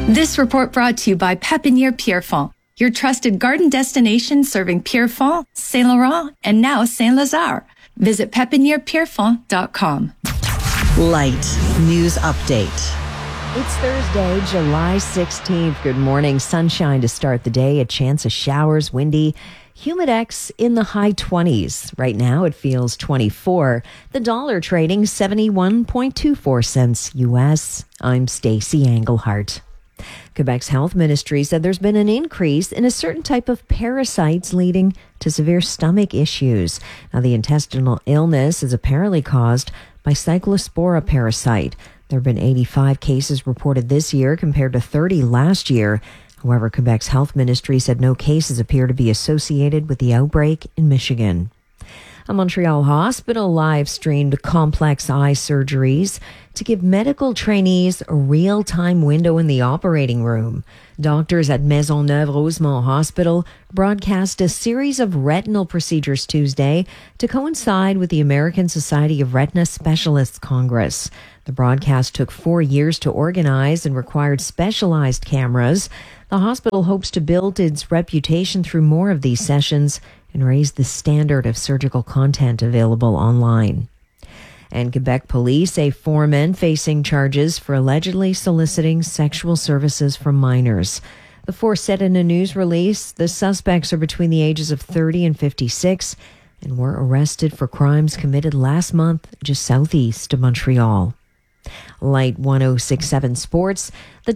This report brought to you by Pépinière Pierrefonds, your trusted garden destination serving Pierrefonds, Saint Laurent, and now Saint Lazare. Visit pepinierepierrefonds.com. Light News Update. It's Thursday, July 16th. Good morning. Sunshine to start the day. A chance of showers, windy. Humidex in the high 20s. Right now it feels 24. The dollar trading 71.24 cents US. I'm Stacey Englehart. Quebec's health ministry said there's been an increase in a certain type of parasites leading to severe stomach issues. Now, the intestinal illness is apparently caused by Cyclospora parasite. There have been 85 cases reported this year compared to 30 last year. However, Quebec's health ministry said no cases appear to be associated with the outbreak in Michigan. A Montreal hospital live-streamed complex eye surgeries to give medical trainees a real-time window in the operating room. Doctors at Maisonneuve-Rosemont Hospital broadcast a series of retinal procedures Tuesday to coincide with the American Society of Retina Specialists Congress. The broadcast took 4 years to organize and required specialized cameras. The hospital hopes to build its reputation through more of these sessions and raise the standard of surgical content available online. And Quebec police say 4 men facing charges for allegedly soliciting sexual services from minors. The 4 said in a news release the suspects are between the ages of 30 and 56 and were arrested for crimes committed last month just southeast of Montreal. Light 1067 Sports. The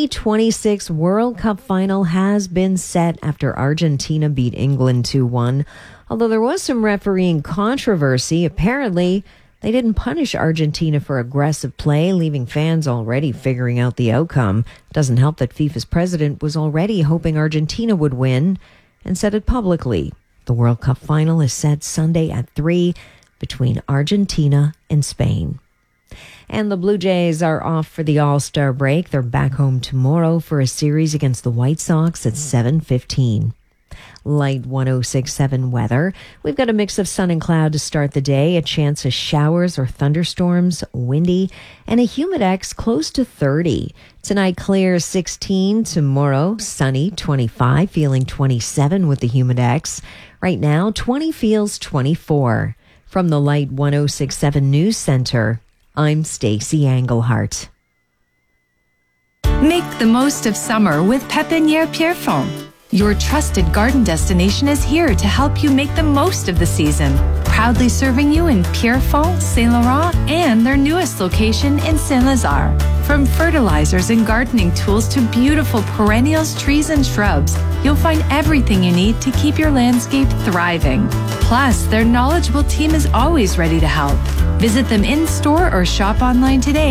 2026 World Cup final has been set after Argentina beat England 2-1. Although there was some refereeing controversy, apparently they didn't punish Argentina for aggressive play, leaving fans already figuring out the outcome. Doesn't help that FIFA's president was already hoping Argentina would win and said it publicly. The World Cup final is set Sunday at 3 between Argentina and Spain. And the Blue Jays are off for the All-Star break. They're back home tomorrow for a series against the White Sox at 7:15. Light 1067 weather. We've got a mix of sun and cloud to start the day. A chance of showers or thunderstorms, windy, and a humidex close to 30. Tonight, clear 16. Tomorrow, sunny 25, feeling 27 with the humidex. Right now, 20 feels 24. From the Light 1067 News Center, I'm Stacey Englehart. Make the most of summer with Pépinière Pierrefonds. Your trusted garden destination is here to help you make the most of the season. Proudly serving you in Pierrefonds, Saint Laurent, and their newest location in Saint Lazare. From fertilizers and gardening tools to beautiful perennials, trees, and shrubs, you'll find everything you need to keep your landscape thriving. Plus, their knowledgeable team is always ready to help. Visit them in store or shop online today